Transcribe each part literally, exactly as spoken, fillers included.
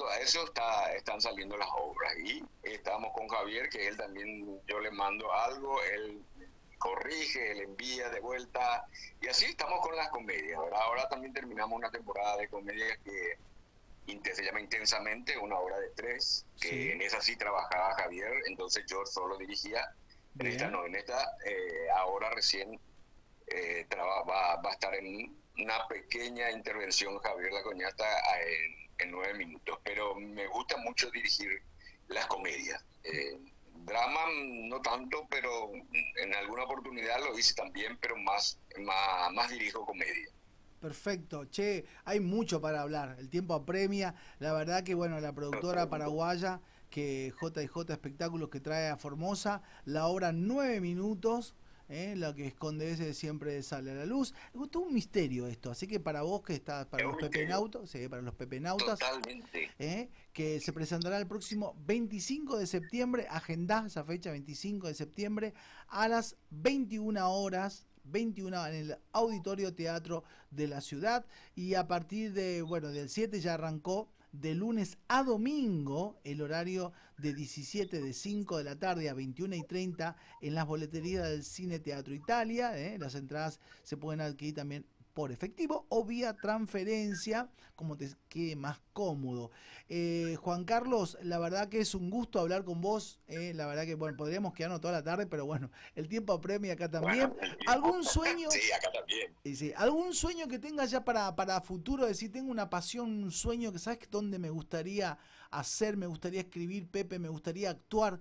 trabajando a eso, está, están saliendo las obras. Y estamos con Javier, que él también, yo le mando algo, él corrige, él envía de vuelta, y así estamos con las comedias, ¿verdad? Ahora también terminamos una temporada de comedias que se llama Intensamente, una obra de tres, que Sí, en esa sí trabajaba Javier, entonces yo solo dirigía. En esta bien. no, en esta eh, ahora recién eh, traba, va, va a estar en una pequeña intervención Javier La Coñata en, en nueve minutos, pero me gusta mucho dirigir las comedias. Eh, drama no tanto, pero en alguna oportunidad lo hice también, pero más, más, más dirijo comedia. Perfecto. Che, hay mucho para hablar. El tiempo apremia. La verdad que, bueno, la productora Totalmente. paraguaya, que J y J Espectáculos, que trae a Formosa, la obra Nueve Minutos, ¿eh? Lo que esconde ese siempre sale a la luz. Es todo un misterio esto. Así que para vos que estás, para Es un los misterio. pepenautas, sí, para los pepenautas, Totalmente. ¿eh? Que se presentará el próximo veinticinco de septiembre, agendá esa fecha, veinticinco de septiembre, a las veintiuna horas, veintiuna en el Auditorio Teatro de la ciudad, y a partir de, bueno, del siete ya arrancó, de lunes a domingo, el horario de diecisiete, de cinco de la tarde a veintiuna y treinta en las boleterías del Cine Teatro Italia. ¿eh? Las entradas se pueden adquirir también por efectivo o vía transferencia, como te quede más cómodo. Eh, Juan Carlos, la verdad que es un gusto hablar con vos. Eh, la verdad que, bueno, podríamos quedarnos toda la tarde, pero bueno, el tiempo apremia acá Bueno, también. el tiempo. ¿Algún sueño? Sí, acá también. Y sí, ¿algún sueño que tengas ya para, para futuro? Decir, tengo una pasión, un sueño que sabes que dónde me gustaría hacer, me gustaría escribir, Pepe, me gustaría actuar.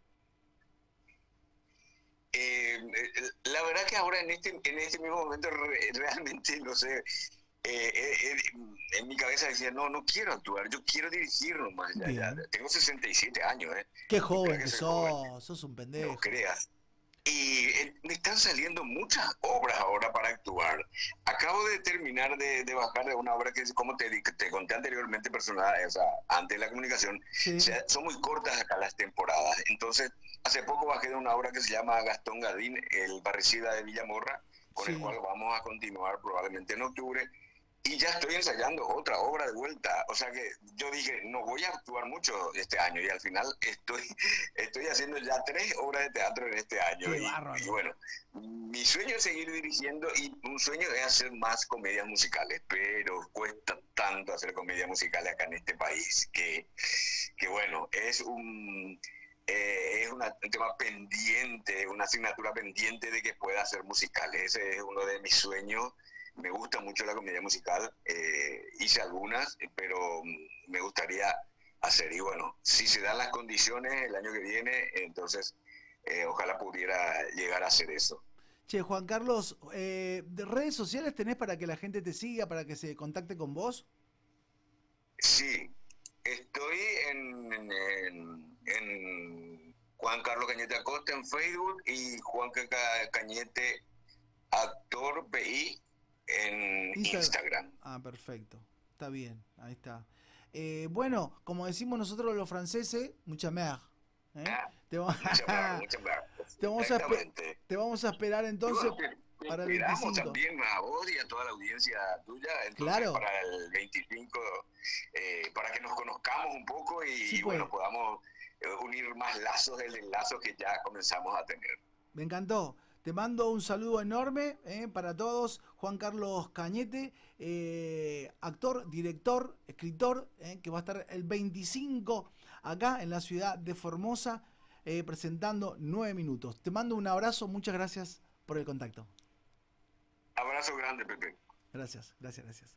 Eh, eh, la verdad que ahora en este, en este mismo momento re- realmente no sé. Eh, eh, eh, en mi cabeza decía, no, no quiero actuar, yo quiero dirigir nomás. Ya, ya. Bien. Tengo sesenta y siete años, ¿eh? Qué No creas joven que que soy joven, sos, sos un no pendejo. creas. Y eh, me están saliendo muchas obras ahora para actuar. Acabo de terminar de, de bajar de una obra que, es, como te, di- te conté anteriormente, personal, o sea, antes de la comunicación, o Sí, sea, son muy cortas acá las temporadas. Entonces, hace poco bajé de una obra que se llama Gastón Gadín, el parricida de Villamorra, con el sí. cual vamos a continuar probablemente en octubre. Y ya estoy ensayando otra obra de vuelta. O sea que yo dije, no voy a actuar mucho este año. Y al final estoy, estoy haciendo ya tres obras de teatro en este año. Qué Y, y bárbaro. bueno, mi sueño es seguir dirigiendo y un sueño es hacer más comedias musicales. Pero cuesta tanto hacer comedias musicales acá en este país que, que bueno, es un... Eh, es una, un tema pendiente, una asignatura pendiente de que pueda hacer musicales. Ese es uno de mis sueños. Me gusta mucho la comedia musical, eh, hice algunas, eh, pero mm, me gustaría hacer. Y bueno, si se dan las condiciones el año que viene, entonces eh, ojalá pudiera llegar a hacer eso. Che, Juan Carlos, eh, ¿de redes sociales tenés para que la gente te siga, para que se contacte con vos? Sí, estoy en, en, en Juan Carlos Cañete Acosta en Facebook y Juan Ca- Cañete Actor P I en Instagram. Instagram. Ah, perfecto. Está bien, ahí está. Eh, bueno, como decimos nosotros los franceses, mucha mer. ¿eh? Ah, Te, va- muchas gracias, muchas gracias. te, vamos a espe- Exactamente. te vamos a esperar Y entonces bueno, te, te para el esperamos veinticinco. también a vos y a toda la audiencia tuya, entonces Claro, para el veinticinco, eh, para que nos conozcamos un poco y, sí y bueno, pues. podamos eh, unir más lazos del lazo que ya comenzamos a tener. Me encantó. Te mando un saludo enorme eh, para todos. Juan Carlos Cañete, eh, actor, director, escritor, eh, que va a estar el veinticinco acá en la ciudad de Formosa eh, presentando nueve minutos. Te mando un abrazo, muchas gracias por el contacto. Abrazo grande, Pepe. Gracias, gracias, gracias.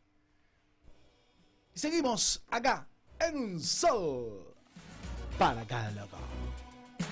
Y seguimos acá en un sol para cada loco.